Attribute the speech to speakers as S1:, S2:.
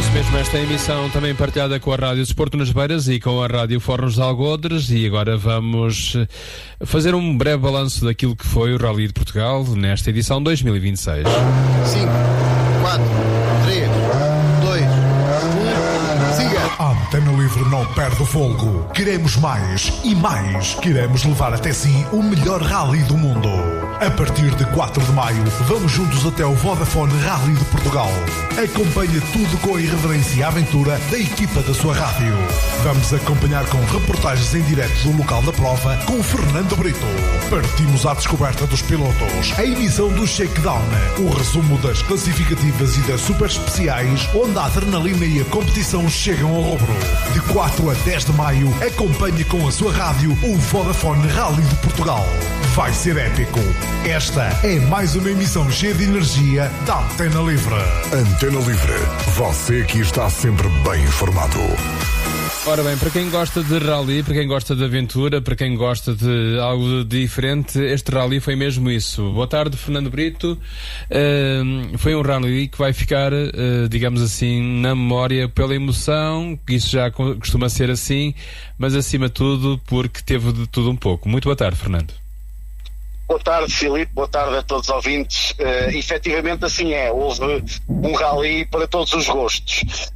S1: Mesmo esta emissão também partilhada com a Rádio Desporto nas Beiras e com a Rádio Fornos de Algodres, e agora vamos fazer um breve balanço daquilo que foi o Rally de Portugal nesta edição 2026.
S2: 5, 4, 3, 2, 1, siga!
S3: A Antena Livre não perde o fogo. Queremos mais e mais. Queremos levar até si o melhor rally do mundo. A partir de 4 de maio, vamos juntos até o Vodafone Rally de Portugal. Acompanhe tudo com a irreverência e a aventura da equipa da sua rádio. Vamos acompanhar com reportagens em direto do local da prova com Fernando Brito. Partimos à descoberta dos pilotos, a emissão do shakedown, o resumo das classificativas e das super especiais, onde a adrenalina e a competição chegam ao rubro. De 4 a 10 de maio, acompanhe com a sua rádio o Vodafone Rally de Portugal. Vai ser épico. Esta é mais uma emissão cheia de energia da Antena Livre.
S4: Antena Livre. Você aqui está sempre bem informado.
S1: Ora bem, para quem gosta de rally, para quem gosta de aventura, para quem gosta de algo diferente, este rally foi mesmo isso. Boa tarde, Fernando Brito. Foi um rally que vai ficar, digamos assim, na memória pela emoção, que isso já costuma ser assim, mas acima de tudo porque teve de tudo um pouco. Muito boa tarde, Fernando.
S5: Boa tarde, Filipe, boa tarde a todos os ouvintes. Efetivamente assim é, houve um rally para todos os gostos.